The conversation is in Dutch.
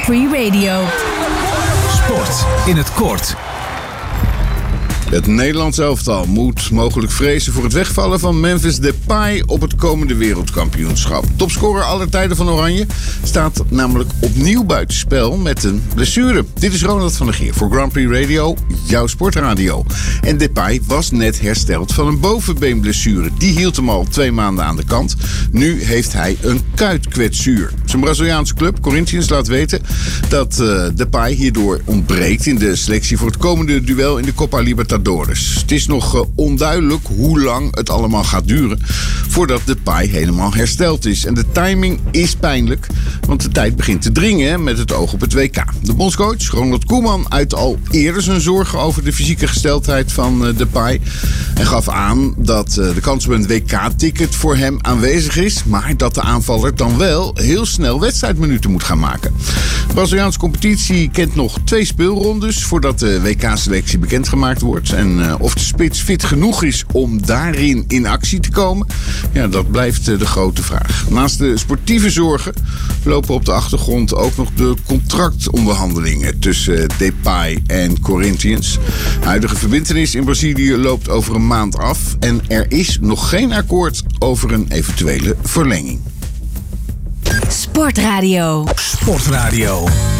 Free Radio. Sport in het kort. Het Nederlands elftal moet mogelijk vrezen voor het wegvallen van Memphis Depay op het komende wereldkampioenschap. Topscorer aller tijden van Oranje staat namelijk opnieuw buitenspel met een blessure. Dit is Ronald van der Geer voor Grand Prix Radio, jouw sportradio. En Depay was net hersteld van een bovenbeenblessure. Die hield hem al 2 maanden aan de kant. Nu heeft hij een kuitkwetsuur. Zijn Braziliaanse club Corinthians laat weten dat Depay hierdoor ontbreekt in de selectie voor het komende duel in de Copa Libertadores. Het is nog onduidelijk hoe lang het allemaal gaat duren voordat Depay helemaal hersteld is. En de timing is pijnlijk, want de tijd begint te dringen met het oog op het WK. De bondscoach Ronald Koeman uit al eerder zijn zorgen over de fysieke gesteldheid van Depay en gaf aan dat de kans op een WK-ticket voor hem aanwezig is, maar dat de aanvaller dan wel heel snel wedstrijdminuten moet gaan maken. De Braziliaanse competitie kent nog 2 speelrondes voordat de WK-selectie bekendgemaakt wordt. En of de spits fit genoeg is om daarin in actie te komen, ja, dat blijft de grote vraag. Naast de sportieve zorgen lopen op de achtergrond ook nog de contractonderhandelingen tussen Depay en Corinthians. De huidige verbintenis in Brazilië loopt over een maand af en er is nog geen akkoord over een eventuele verlenging. Sportradio. Sportradio.